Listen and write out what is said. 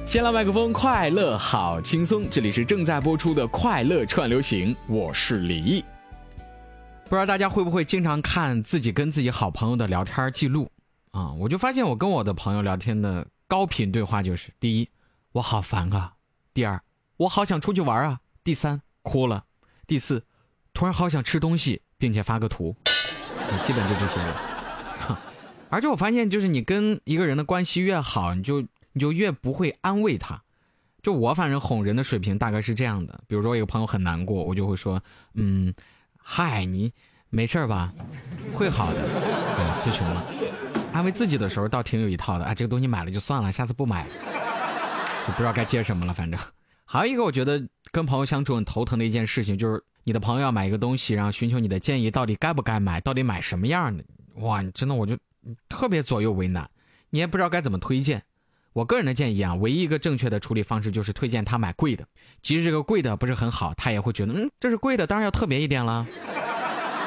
先来麦克风，快乐好轻松，这里是正在播出的快乐串流行，我是李毅。不知道大家会不会经常看自己跟自己好朋友的聊天记录啊？我就发现我跟我的朋友聊天的高频对话就是：第一，我好烦啊；第二，我好想出去玩啊；第三，哭了；第四，突然好想吃东西，并且发个图。基本就这些了。而且我发现，就是你跟一个人的关系越好，你就越不会安慰他。就我反正哄人的水平大概是这样的，比如说我一个朋友很难过，我就会说，嗨，你没事吧？会好的。词穷了。安慰自己的时候倒挺有一套的啊，这个东西买了就算了，下次不买。就不知道该接什么了，反正。还有一个我觉得跟朋友相处很头疼的一件事情，就是你的朋友要买一个东西，然后寻求你的建议，到底该不该买，到底买什么样的。哇，真的我就特别左右为难，你也不知道该怎么推荐。我个人的建议啊，唯一一个正确的处理方式就是推荐他买贵的，即使这个贵的不是很好，他也会觉得这是贵的，当然要特别一点了。